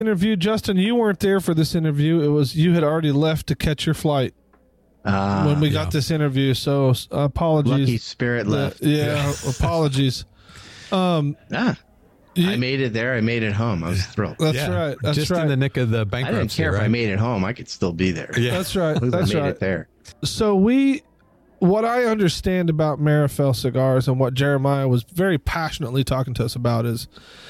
interview. Justin, you weren't there for this interview. It was you had already left to catch your flight when we got this interview. So apologies. Lucky Spirit left. Apologies. I made it there. I made it home. I was thrilled. That's right. That's just right. in the nick of the bankruptcy. I didn't care if I made it home. I could still be there. Yeah. That's right. I That's made right. it there. So what I understand about Marifel Cigars and what Jeremiah was very passionately talking to us about is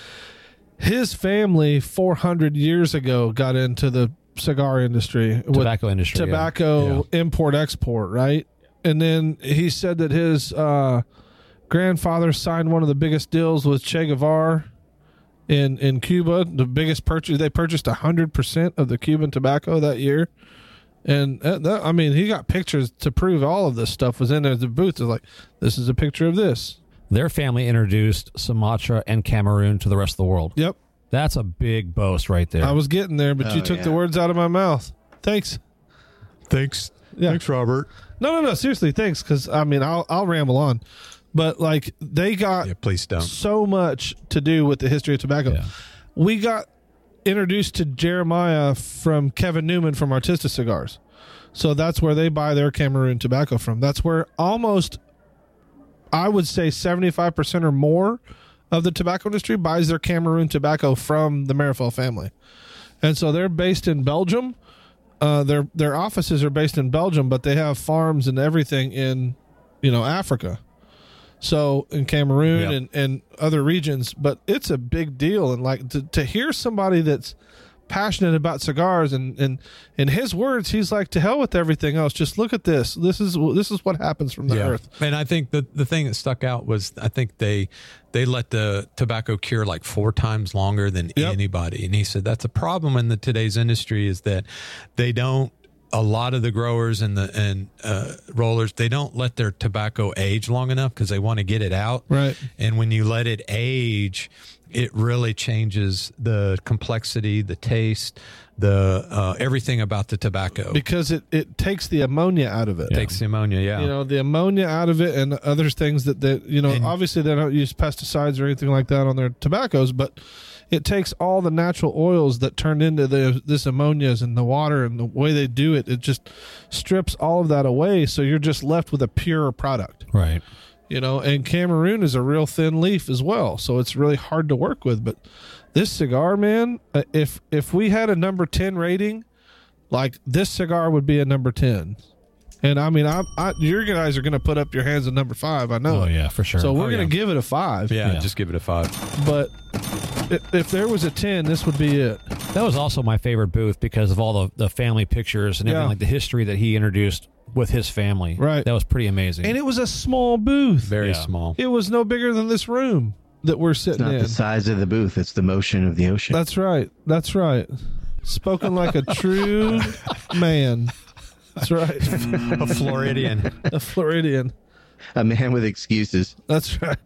his family 400 years ago got into the cigar industry. Tobacco industry. Tobacco import export, right? And then he said that his grandfather signed one of the biggest deals with Che Guevara in Cuba. The biggest purchase, they purchased 100% of the Cuban tobacco that year. And I mean, he got pictures to prove all of this stuff was in there. The booth is like, this is a picture of this. Their family introduced Sumatra and Cameroon to the rest of the world. Yep. That's a big boast right there. I was getting there, but you took the words out of my mouth. Thanks. Thanks. Yeah. Thanks, Robert. No. Seriously, thanks. Because I mean, I'll ramble on, but like they got please don't. so much to do with the history of tobacco. Yeah. We got introduced to Jeremiah from Kevin Newman from Artista Cigars. So that's where they buy their Cameroon tobacco from. That's where almost, I would say 75% or more of the tobacco industry buys their Cameroon tobacco from the Marifel family. And so they're based in Belgium. Their offices are based in Belgium, but they have farms and everything in, Africa. So in Cameroon and other regions, but it's a big deal. And like to hear somebody that's passionate about cigars and in his words, he's like, to hell with everything else. Just look at this. This is what happens from the earth. And I think the thing that stuck out was I think they let the tobacco cure like 4 times longer than anybody. And he said that's a problem in today's industry is that they don't. A lot of the growers and rollers, they don't let their tobacco age long enough because they want to get it out. Right. And when you let it age, it really changes the complexity, the taste, the everything about the tobacco. Because it takes the ammonia out of it. It takes the ammonia, the ammonia out of it and other things that obviously they don't use pesticides or anything like that on their tobaccos, but it takes all the natural oils that turn into this ammonias and the water and the way they do it. It just strips all of that away. So you're just left with a pure product. Right. And Cameroon is a real thin leaf as well. So it's really hard to work with. But this cigar, man, if we had a number 10 rating, like this cigar would be a number 10. And I mean, your guys are going to put up your hands at number 5. I know. Oh, yeah, for sure. So we're going to give it a 5. Yeah, just give it a 5. But if there was a 10, this would be it. That was also my favorite booth because of all the family pictures and everything, like the history that he introduced with his family. Right. That was pretty amazing. And it was a small booth. Very small. It was no bigger than this room that we're sitting in. It's not the size of the booth. It's the motion of the ocean. That's right. That's right. Spoken like a true man. That's right. A Floridian. A Floridian. A man with excuses. That's right.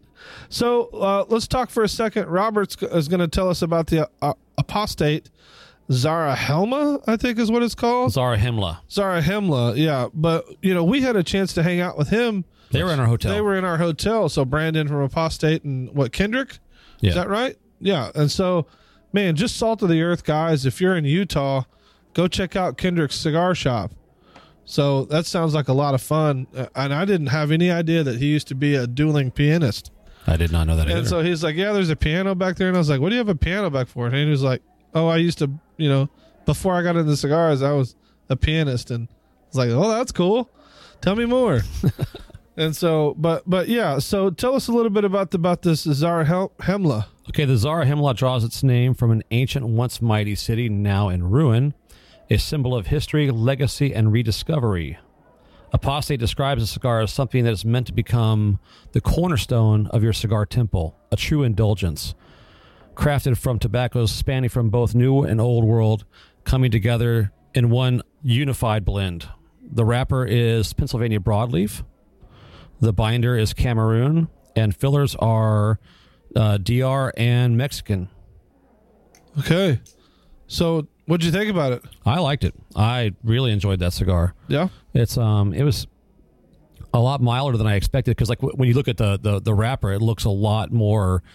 So let's talk for a second. Robert is going to tell us about the apostate Zarahemla, I think is what it's called. Zarahemla, yeah. But, we had a chance to hang out with him. They were in our hotel. So Brandon from Apostate and Kendrick? Yeah. Is that right? Yeah. And so, man, just salt of the earth, guys. If you're in Utah, go check out Kendrick's cigar shop. So that sounds like a lot of fun. And I didn't have any idea that he used to be a dueling pianist. I did not know that either. And so he's like, yeah, there's a piano back there. And I was like, what do you have a piano back for? And he was like, oh, I used to, before I got into cigars, I was a pianist. And I was like, oh, that's cool. Tell me more. And so, but yeah, so tell us a little bit about this Zarahemla. Okay, the Zarahemla draws its name from an ancient, once mighty city now in ruin, a symbol of history, legacy, and rediscovery. Apostate describes a cigar as something that is meant to become the cornerstone of your cigar temple, a true indulgence, crafted from tobaccos spanning from both new and old world, coming together in one unified blend. The wrapper is Pennsylvania broadleaf. The binder is Cameroon, and fillers are DR and Mexican. Okay. So what'd you think about it? I liked it. I really enjoyed that cigar. Yeah. It was a lot milder than I expected because, like, when you look at the wrapper, it looks a lot more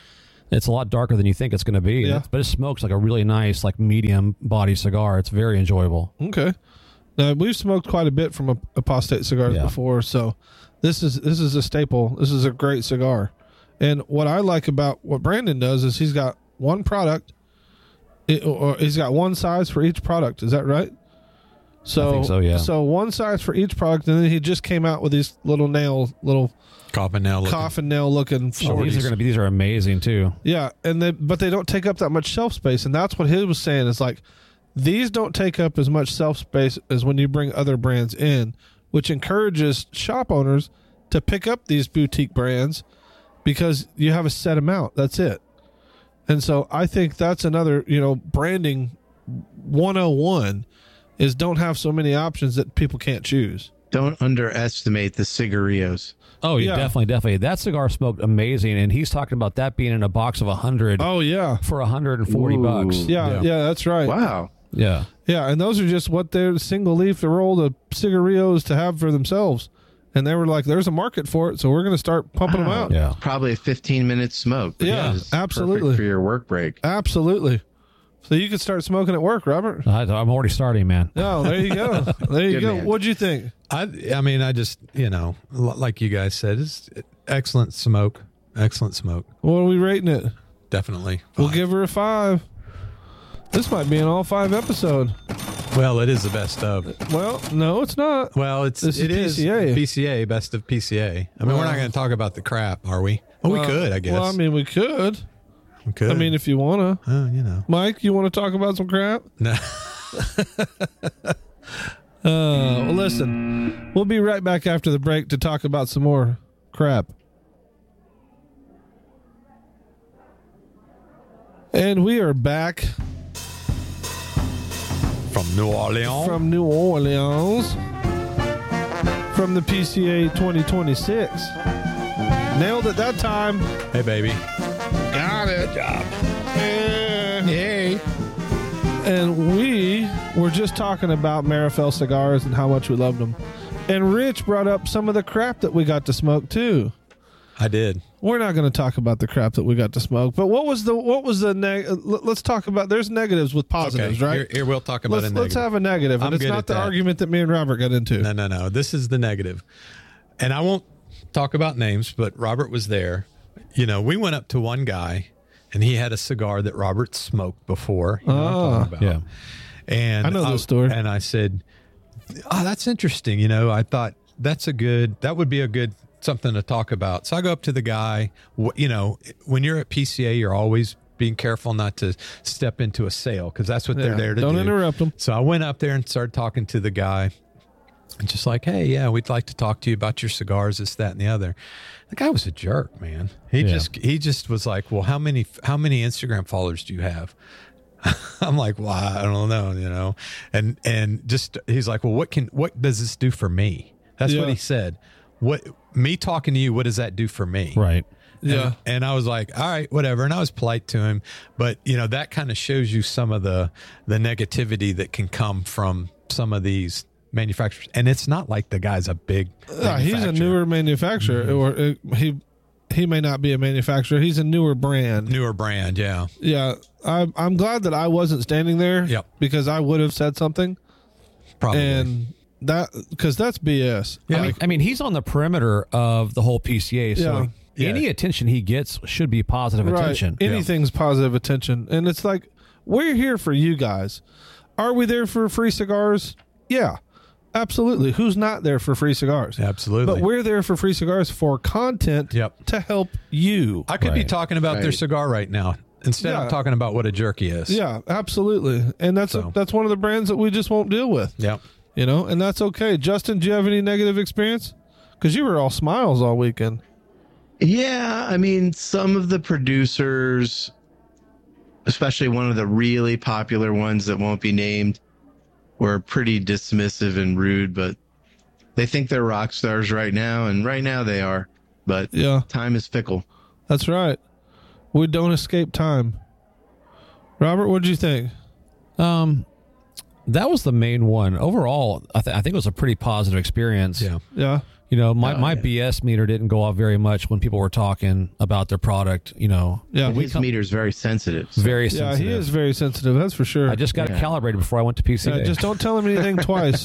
It's a lot darker than you think it's going to be. Yeah. But it smokes like a really nice, like medium body cigar. It's very enjoyable. Okay. Now we've smoked quite a bit from Apostate cigars Yeah. before, so this is a staple. This is a great cigar. And what I like about what Brandon does is he's got one product, or he's got one size for each product. Is that right? So, I think so, yeah. So one size for each product, and then he just came out with these little Coffin nail looking. These are amazing too. Yeah, but they don't take up that much shelf space, and that's what he was saying. Is like these don't take up as much shelf space as when you bring other brands in, which encourages shop owners to pick up these boutique brands because you have a set amount. That's it. And so I think that's another, branding 101 is don't have so many options that people can't choose. Don't underestimate the cigarillos. Oh, Yeah. definitely. That cigar smoked amazing, and he's talking about that being in a box of 100 Oh yeah. for $140. Ooh. Yeah, that's right. Wow. Yeah. Yeah, and those are just what they're single leaf to roll the cigarillos to have for themselves. And they were like, there's a market for it, so we're going to start pumping them out. Yeah. Probably a 15-minute smoke. Yeah, It's absolutely. perfect for your work break. Absolutely. So you could start smoking at work, Robert. I'm already starting, man. Oh, there you go. There you Good go. man. What'd you think? I mean, I just, like you guys said, it's excellent smoke. Excellent smoke. What are we rating it? Definitely. We'll Fine. give her a 5. This might be an all 5 episode. Well, it is the best of. Well, no, it's not. Well, This is PCA. PCA, best of PCA. I mean, we're not going to talk about the crap, are we? Well, we could, I guess. Well, I mean, we could. we could. I mean, if you want to. Mike, you want to talk about some crap? No. Well, listen, we'll be right back after the break to talk about some more crap. And we are back From New Orleans. from New Orleans from the PCA 2026. Nailed it that time. Hey, baby. Got it. Good job. Yay. And we were just talking about Marifel cigars and how much we loved them. And Rich brought up some of the crap that we got to smoke too. I did. We're not going to talk about the crap that we got to smoke, but let's talk about, there's negatives with positives, Okay. right? Here, we'll talk about a negative. Let's have a negative, and I'm it's good not at the that. argument that me and Robert got into. No. This is the negative. And I won't talk about names, but Robert was there. We went up to one guy, and he had a cigar that Robert smoked before. You know what I'm talking about. Yeah. And I know this story. And I said, "Oh, that's interesting." I thought that would be a good something to talk about. So I go up to the guy. When you're at PCA, you're always being careful not to step into a sale because that's what they're there to do. Don't interrupt them. So I went up there and started talking to the guy. And just like, hey, yeah, we'd like to talk to you about your cigars, this, that, and the other. The guy was a jerk, man. He just was like, well, how many Instagram followers do you have? I'm like, well, I don't know, and just he's like, well, what does this do for me? That's what he said. What me talking to you? What does that do for me? Right. Yeah. And I was like, all right, whatever. And I was polite to him, but that kind of shows you some of the negativity that can come from some of these manufacturers. And it's not like the guy's a big He's a newer manufacturer, or he may not be a manufacturer. He's a newer brand. Yeah. Yeah, I'm glad that I wasn't standing there. Yep. Because I would have said something, Probably. and because that's BS. Yeah. I mean, he's on the perimeter of the whole PCA, so Yeah. any attention he gets should be positive attention. Anything's positive attention, and it's like we're here for you guys. Are we there for free cigars? Yeah, absolutely. Who's not there for free cigars? Absolutely. But we're there for free cigars for content Yep. to help you. I could be Right. talking about their Right. cigar right now. Instead, Yeah. I'm talking about what a jerky is. Yeah, absolutely. And that's So. that's one of the brands that we just won't deal with. Yep. And that's okay. Justin, do you have any negative experience? Because you were all smiles all weekend. Yeah, I mean, some of the producers, especially one of the really popular ones that won't be named, were pretty dismissive and rude, but they think they're rock stars right now, and right now they are. But Yeah, time is fickle. that's right. We don't escape time. Robert, what did you think? That was the main one. Overall, I think it was a pretty positive experience. Yeah. Yeah. You know, my BS meter didn't go off very much when people were talking about their product. You know, Yeah. His meter's very sensitive. So. very Yeah, sensitive. he is very sensitive. That's for sure. I just got it calibrated before I went to PCA. Yeah, just don't tell him anything twice.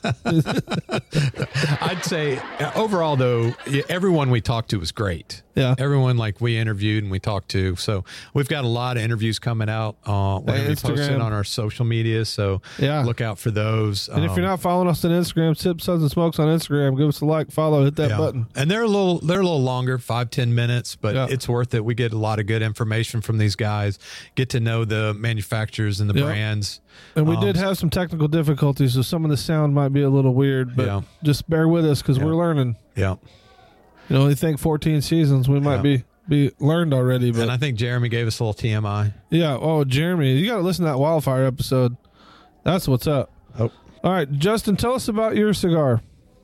I'd say overall, though, everyone we talked to was great. Yeah. Everyone like we interviewed and we talked to. So we've got a lot of interviews coming out. We're going to be posting Instagram. on our social media. So Yeah. look out for those. And if you're not following us on Instagram, Sip Suds and Smokes on Instagram, give us a like, follow, hit that button. And they're a little longer, 5-10 minutes, but it's worth it. We get a lot of good information from these guys, get to know the manufacturers and the brands. And we did have some technical difficulties, so some of the sound might be a little weird, but just bear with us because we're learning. Yeah. You know, we think 14 seasons, we might be learned already. But And I think Jeremy gave us a little TMI. yeah, oh, Jeremy, you got to listen to that Wildfire episode. That's what's up. Oh. All right, Justin, tell us about your cigar.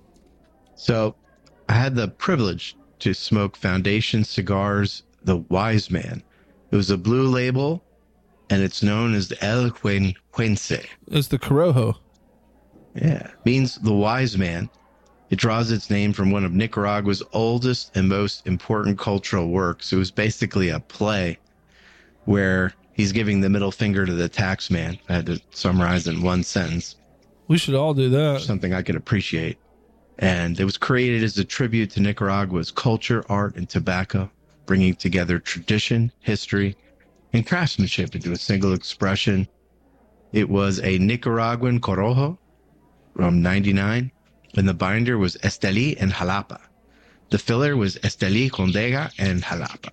So I had the privilege to smoke Foundation Cigars, the Wise Man. It was a blue label, and it's known as the El Cuense. It's the Corojo. Yeah, means the Wise Man. It draws its name from one of Nicaragua's oldest and most important cultural works. It was basically a play where he's giving the middle finger to the tax man. I had to summarize in one sentence. We should all do that. Something I could appreciate. And it was created as a tribute to Nicaragua's culture, art, and tobacco, bringing together tradition, history, and craftsmanship into a single expression. It was a Nicaraguan Corojo from 99, and the binder was Esteli and Jalapa. The filler was Esteli, Condega, and Jalapa.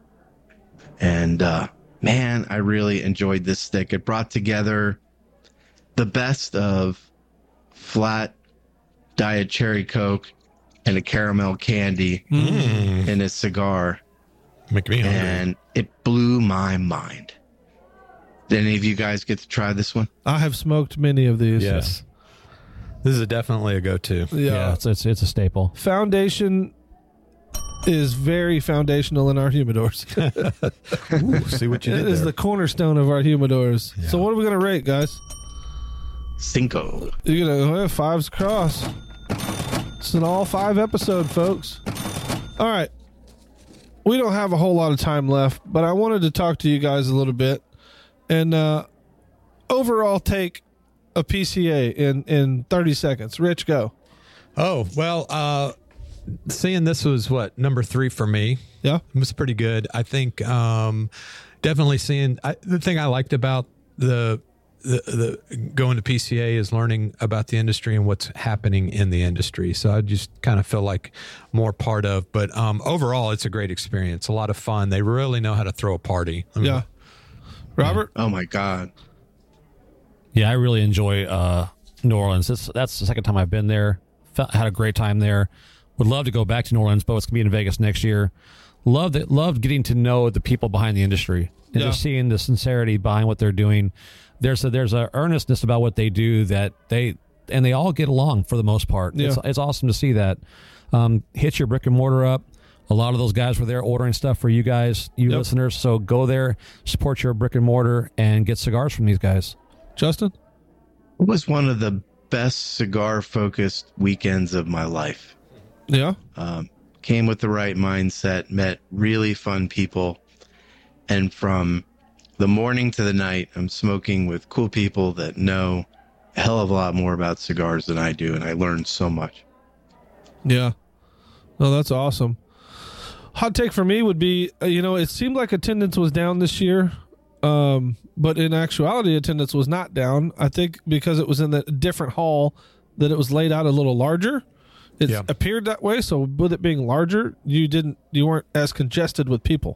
And man, I really enjoyed this stick. It brought together the best of flat Diet Cherry Coke and a caramel candy in a cigar. Make me hungry. And it blew my mind. Did any of you guys get to try this one? I have smoked many of these. Yes. This is definitely a go-to. Yeah. It's a staple. Foundation is very foundational in our humidors. Ooh, see what you It did is there. the cornerstone of our humidors. Yeah. So what are we going to rate, guys? Cinco. You're going to fives across. It's an all 5 episode, folks. All right. We don't have a whole lot of time left, but I wanted to talk to you guys a little bit and overall take a PCA in 30 seconds. Rich, go. Oh, well, seeing this was number 3 for me. Yeah. It was pretty good. I think definitely seeing the thing I liked about the going to PCA is learning about the industry and what's happening in the industry. So I just kind of feel like more part of, but overall it's a great experience. A lot of fun. They really know how to throw a party. Yeah. Robert? Oh my God. Yeah, I really enjoy New Orleans. That's the second time I've been there. Had a great time there. Would love to go back to New Orleans, but it's gonna be in Vegas next year. Loved getting to know the people behind the industry and just seeing the sincerity behind what they're doing. There's a earnestness about what they do that they all get along for the most part. Yeah. It's awesome to see that. Hit your brick and mortar up. A lot of those guys were there ordering stuff for you guys, listeners. So go there, support your brick and mortar, and get cigars from these guys. Justin? It was one of the best cigar-focused weekends of my life. Yeah. Came with the right mindset, met really fun people, and from the morning to the night, I'm smoking with cool people that know a hell of a lot more about cigars than I do, and I learned so much. Yeah. No, that's awesome. Hot take for me would be, it seemed like attendance was down this year, but in actuality, attendance was not down. I think because it was in a different hall, that it was laid out a little larger. It appeared that way. So with it being larger, you weren't as congested with people.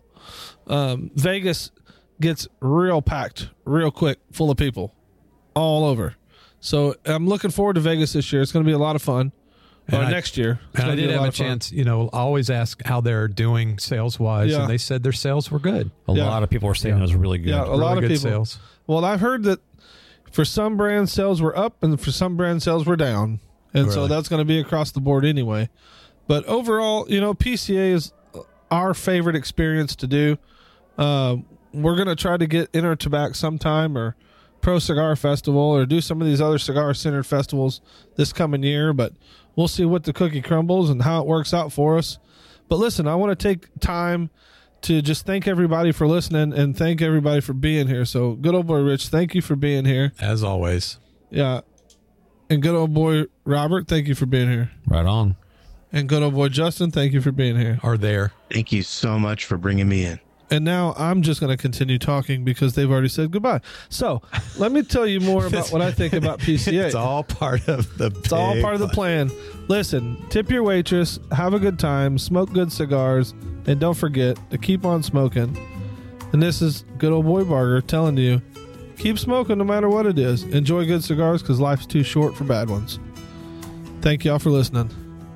Vegas gets real packed, real quick, full of people all over. So I'm looking forward to Vegas this year. It's going to be a lot of fun. Next year. And I did have a chance, I always ask how they're doing sales wise, and they said their sales were good. A lot of people were saying it was really good. Yeah, a lot of good people. Sales. Well, I've heard that for some brands, sales were up, and for some brands, sales were down. And so that's going to be across the board anyway. But overall, PCA is our favorite experience to do. We're going to try to get Intertabac sometime or Pro Cigar Festival or do some of these other cigar-centered festivals this coming year, but we'll see what the cookie crumbles and how it works out for us. But listen, I want to take time to just thank everybody for listening and thank everybody for being here. So, good old boy Rich, thank you for being here. As always. Yeah. And good old boy Robert, thank you for being here. Right on. And good old boy Justin, thank you for being here. Are there. Thank you so much for bringing me in. And now I'm just going to continue talking because they've already said goodbye. So let me tell you more about what I think about PCA. It's all part of the It's all part of the plan. Listen, tip your waitress, have a good time, smoke good cigars, and don't forget to keep on smoking. And this is good old boy Barger telling you, keep smoking no matter what it is. Enjoy good cigars because life's too short for bad ones. Thank y'all for listening.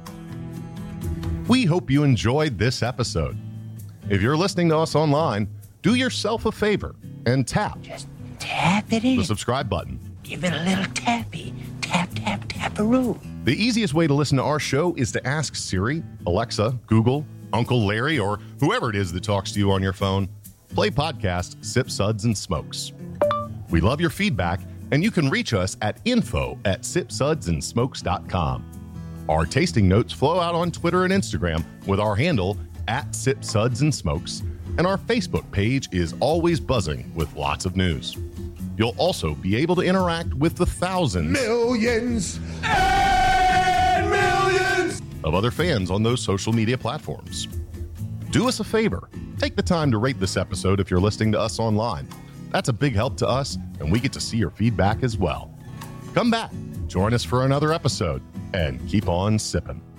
We hope you enjoyed this episode. If you're listening to us online, do yourself a favor and tap Tap it in. the subscribe button. Give it a little tappy. Tap, tap, tap-a-roo. The easiest way to listen to our show is to ask Siri, Alexa, Google, Uncle Larry, or whoever it is that talks to you on your phone, play podcast Sip Suds and Smokes. We love your feedback, and you can reach us at info@sipsudsandsmokes.com. Our tasting notes flow out on Twitter and Instagram with our handle @SipSudsAndSmokes, and our Facebook page is always buzzing with lots of news. You'll also be able to interact with the thousands, Millions and millions of other fans on those social media platforms. Do us a favor. Take the time to rate this episode if you're listening to us online. That's a big help to us, and we get to see your feedback as well. Come back, join us for another episode, and keep on sipping.